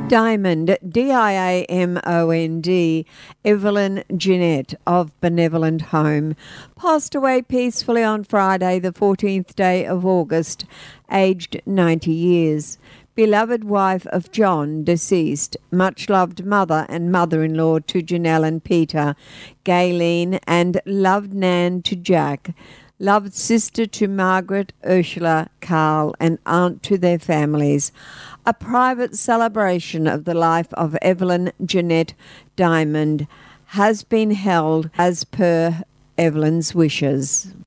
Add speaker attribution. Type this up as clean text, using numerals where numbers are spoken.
Speaker 1: Diamond, Diamond, Evelyn Jeanette of Benevolent Home, passed away peacefully on Friday, the 14th day of August, aged 90 years. Beloved wife of John, deceased, much-loved mother and mother-in-law to Janelle and Peter, Gayleen, and loved Nan to Jack, loved sister to Margaret, Ursula, Carl, and aunt to their families. A private celebration of the life of Evelyn Jeanette Diamond has been held as per Evelyn's wishes.